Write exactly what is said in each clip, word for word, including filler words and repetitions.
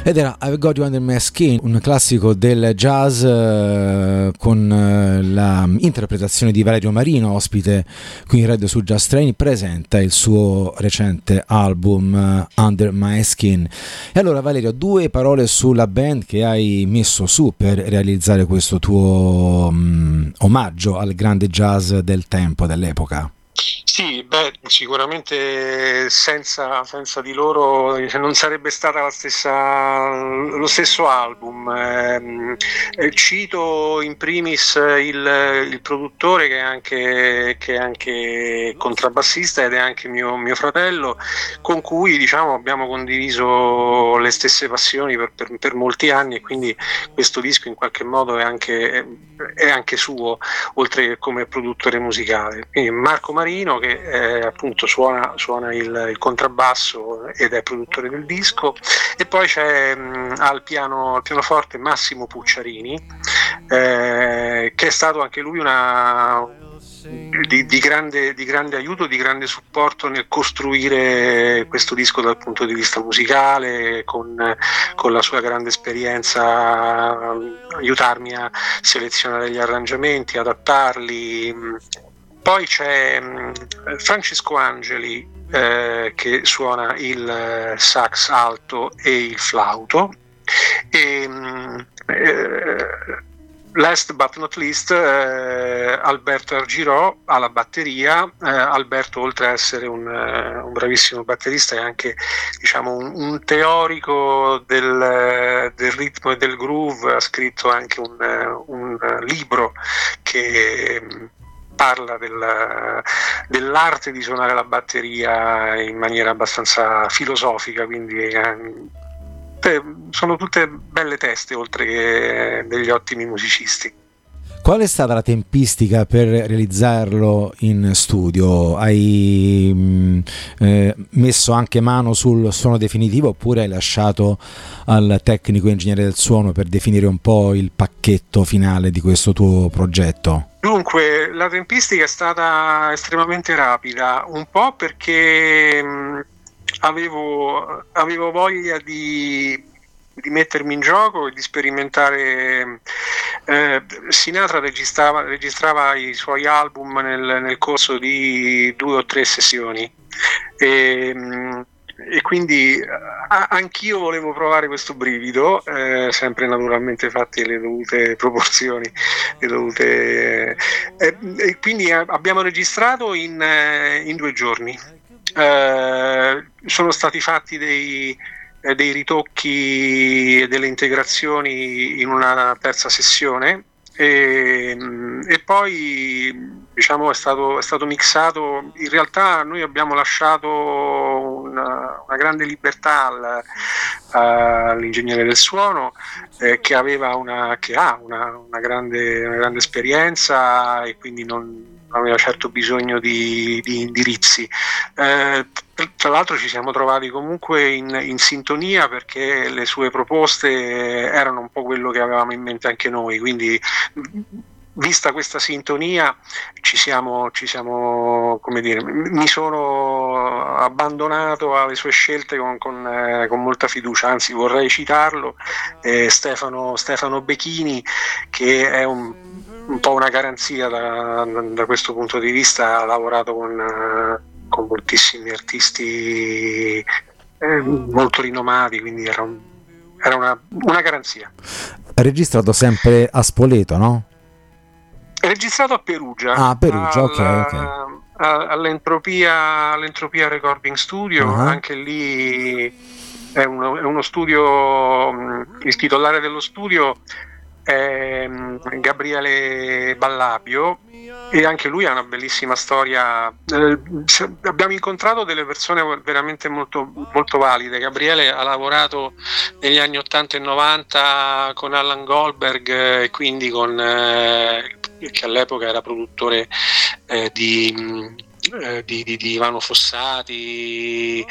Ed era I've Got You Under My Skin, un classico del jazz eh, con eh, la interpretazione di Valerio Marino, ospite qui in Radio su Jazz Train. Presenta il suo recente album uh, Under My Skin. E allora Valerio, due parole sulla band che hai messo su per realizzare questo tuo um, omaggio al grande jazz del tempo, dell'epoca. Sì, beh, sicuramente senza, senza di loro non sarebbe stata la stessa, lo stesso album. Eh, cito in primis il, il produttore che è, anche, che è anche contrabbassista ed è anche mio, mio fratello, con cui diciamo abbiamo condiviso le stesse passioni per, per, per molti anni, e quindi questo disco in qualche modo è anche, è anche suo, oltre che come produttore musicale. Quindi Marco Marino, che eh, appunto suona, suona il, il contrabbasso ed è produttore del disco, e poi c'è mh, al, piano, al pianoforte Massimo Pucciarini, eh, che è stato anche lui una di, di, grande, di grande aiuto, di grande supporto nel costruire questo disco dal punto di vista musicale, con, con la sua grande esperienza, aiutarmi a selezionare gli arrangiamenti, adattarli. Poi c'è Francesco Angeli eh, che suona il sax alto e il flauto, e eh, last but not least eh, Alberto Argirò alla batteria. eh, Alberto, oltre a essere un, un bravissimo batterista, è anche diciamo un, un teorico del, del ritmo e del groove. Ha scritto anche un, un libro che parla del, dell'arte di suonare la batteria in maniera abbastanza filosofica, quindi eh, sono tutte belle teste, oltre che degli ottimi musicisti. Qual è stata la tempistica per realizzarlo in studio? Hai mh, eh, messo anche mano sul suono definitivo, oppure hai lasciato al tecnico ingegnere del suono per definire un po' il pacchetto finale di questo tuo progetto? Dunque, la tempistica è stata estremamente rapida, un po' perché mh, avevo, avevo voglia di, di mettermi in gioco e di sperimentare. Eh, Sinatra registrava, registrava i suoi album nel, nel corso di due o tre sessioni, e, mh, e quindi a, anch'io volevo provare questo brivido, eh, sempre naturalmente fatte le dovute proporzioni, le dovute, eh, e quindi abbiamo registrato in, eh, in due giorni. Eh, sono stati fatti dei, eh, dei ritocchi e delle integrazioni in una terza sessione, e, e poi diciamo è stato, è stato mixato. In realtà noi abbiamo lasciato una, una grande libertà al, all'ingegnere del suono, eh, che aveva una, che ha una, una, grande, una grande esperienza, e quindi non aveva certo bisogno di, di indirizzi. Eh, tra l'altro ci siamo trovati comunque in, in sintonia, perché le sue proposte erano un po' quello che avevamo in mente anche noi, quindi vista questa sintonia ci siamo, ci siamo, come dire, mi sono abbandonato alle sue scelte con, con, eh, con molta fiducia. Anzi, vorrei citarlo, eh, Stefano, Stefano Bechini, che è un, un po' una garanzia da, da questo punto di vista. Ha lavorato con, uh, con moltissimi artisti eh, molto rinomati, quindi era, un, era una, una garanzia. Registrato sempre a Spoleto, no? Registrato a Perugia, ah, Perugia, al, okay, okay. all'entropia, all'entropia Recording Studio. Uh-huh. Anche lì è uno, è uno studio, il titolare dello studio è Gabriele Ballabio, e anche lui ha una bellissima storia. Eh, abbiamo incontrato delle persone veramente molto, molto valide. Gabriele ha lavorato negli anni ottanta e novanta con Alan Goldberg, e eh, quindi con eh, che all'epoca era produttore eh, di, eh, di, di, di Ivano Fossati,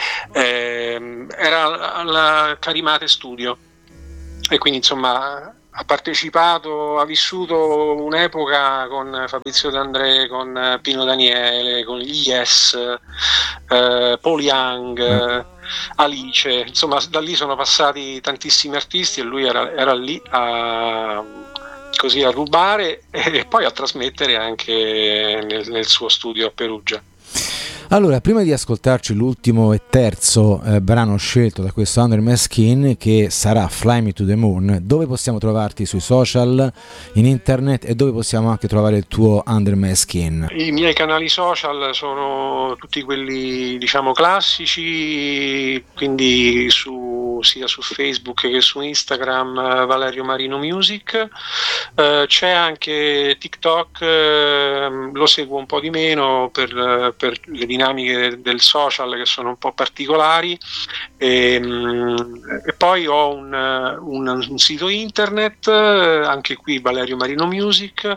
eh, era alla Carimate Studio, e quindi insomma ha partecipato, ha vissuto un'epoca con Fabrizio D'André, con Pino Daniele, con gli Yes, eh, Paul Young, Alice, insomma da lì sono passati tantissimi artisti e lui era, era lì a, così a rubare e poi a trasmettere anche nel, nel suo studio a Perugia. Allora, prima di ascoltarci l'ultimo e terzo eh, brano scelto da questo Under My Skin, che sarà Fly Me to the Moon, dove possiamo trovarti sui social, in internet, e dove possiamo anche trovare il tuo Under My Skin? I miei canali social sono tutti quelli, diciamo, classici, quindi su, sia su Facebook che su Instagram, Valerio Marino Music. Uh, c'è anche TikTok, uh, lo seguo un po' di meno per, per le dinamiche del social che sono un po' particolari, e, e poi ho un, un, un sito internet, anche qui Valerio Marino Music.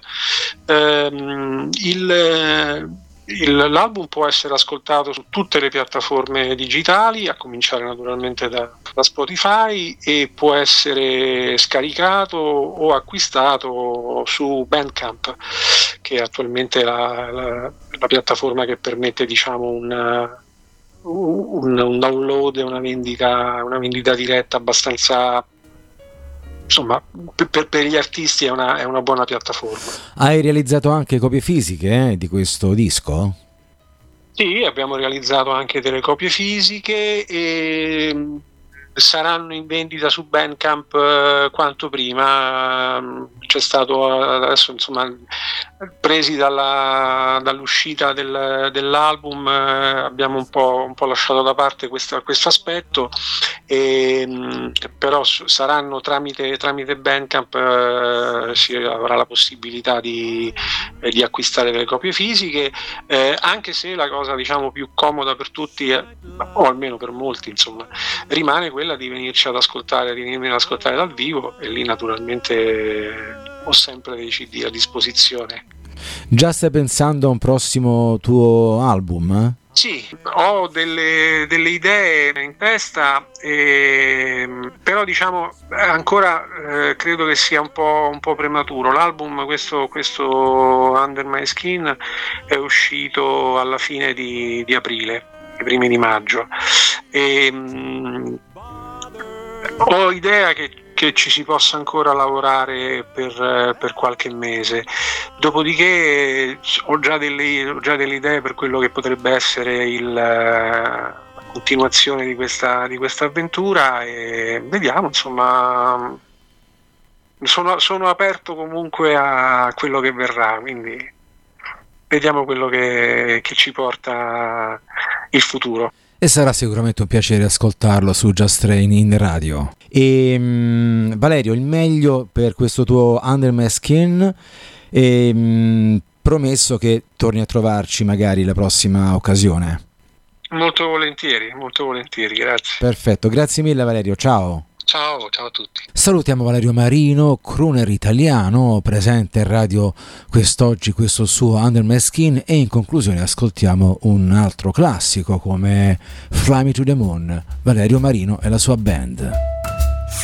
Um, il, il, l'album può essere ascoltato su tutte le piattaforme digitali, a cominciare naturalmente da, da Spotify, e può essere scaricato o acquistato su Bandcamp, che è attualmente la, la, la piattaforma che permette, diciamo, un, un, un download e una vendita, una vendita diretta abbastanza, insomma, per, per gli artisti è una, è una buona piattaforma. Hai realizzato anche copie fisiche eh, di questo disco? Sì, abbiamo realizzato anche delle copie fisiche e saranno in vendita su Bandcamp eh, quanto prima. C'è stato adesso, insomma, presi dalla, dall'uscita del, dell'album, eh, abbiamo un po', un po' lasciato da parte questo, questo aspetto, e, mh, però saranno tramite, tramite Bandcamp, eh, si avrà la possibilità di, eh, di acquistare delle copie fisiche, eh, anche se la cosa, diciamo, più comoda per tutti, eh, o almeno per molti, insomma, rimane quella di venirci ad ascoltare, di venirmi ad ascoltare dal vivo, e lì naturalmente ho sempre dei C D a disposizione. Già stai pensando a un prossimo tuo album? Eh? Sì, ho delle, delle idee in testa, e, però diciamo ancora eh, credo che sia un po', un po' prematuro. L'album, questo, questo Under My Skin, è uscito alla fine di, di aprile, i primi di maggio, e mh, ho idea che che ci si possa ancora lavorare per, per qualche mese. Dopodiché ho già delle, ho già delle idee per quello che potrebbe essere il, la continuazione di questa, di questa avventura, e vediamo, insomma, sono, sono aperto comunque a quello che verrà, quindi vediamo quello che, che ci porta il futuro. E sarà sicuramente un piacere ascoltarlo su Just Train in radio. E mh, Valerio, il meglio per questo tuo Under My Skin, e mh, promesso che torni a trovarci magari la prossima occasione. Molto volentieri, molto volentieri, grazie. Perfetto, grazie mille Valerio, ciao. Ciao, ciao a tutti. Salutiamo Valerio Marino, crooner italiano, presente in radio quest'oggi, questo suo Under My Skin, e in conclusione ascoltiamo un altro classico come Fly Me to the Moon, Valerio Marino e la sua band.